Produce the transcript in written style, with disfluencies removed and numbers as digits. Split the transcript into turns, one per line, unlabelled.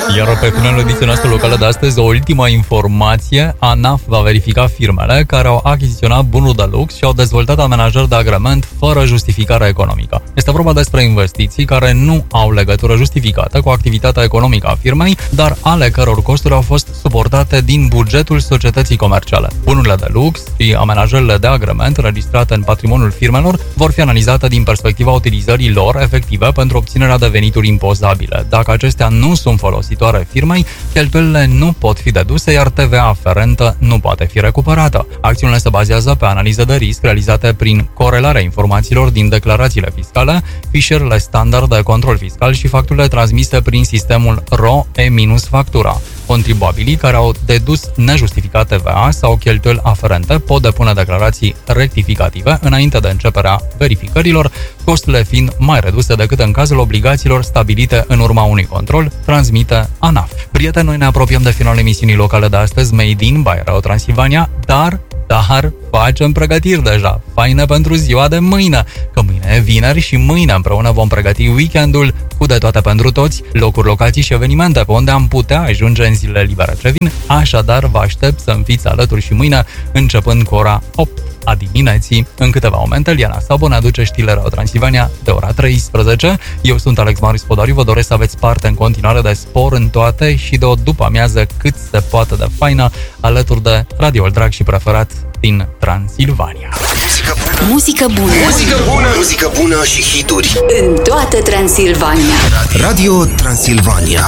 Iar pe finalul ediției noastre locale de astăzi, o ultimă informație. ANAF va verifica firmele care au achiziționat bunuri de lux și au dezvoltat amenajări de agrement fără justificare economică. Este vorba despre investiții care nu au legătură justificată cu activitatea economică a firmei, dar ale căror costuri au fost suportate din bugetul societății comerciale. Bunurile de lux și amenajările de agrement înregistrate în patrimoniul firmelor vor fi analizate din perspectiva utilizării lor efective pentru obținerea de venituri impozabile. Dacă acestea nu sunt folositoare firmei, cheltuielile nu pot fi deduse, iar TVA aferentă nu poate fi recuperată. Acțiunile se bazează pe analize de risc realizate prin corelarea informațiilor din declarațiile fiscale, fișierele standard de control fiscal și facturile transmise prin sistemul RO E-factura. Contribuabilii care au dedus nejustificat TVA sau cheltuieli aferente pot depune declarații rectificative înainte de începerea verificărilor, costurile fiind mai reduse decât în cazul obligațiilor stabilite în urma unui control, transmite ANAF. Prieteni, noi ne apropiem de finalul emisiunii locale de astăzi, Made in by Radio Transilvania, dar facem pregătiri deja, faine pentru ziua de mâine, că mâine e vineri și mâine împreună vom pregăti weekendul cu de toate pentru toți, locuri, locații și evenimente pe unde am putea ajunge în zilele libere ce vin, așadar vă aștept să-mi fiți alături și mâine, începând cu ora 8 a dimineții. În câteva momente, Liana Sabo ne aduce știrile Radio Transilvania de ora 13. Eu sunt Alex Marius Podariu, vă doresc să aveți parte în continuare de spor în toate și de o după-amiază cât se poate de faină, alături de radioul drag și preferat din Transilvania.
Muzică bună.
Muzică bună. Muzică bună și hituri
în toată Transilvania.
Radio Transilvania.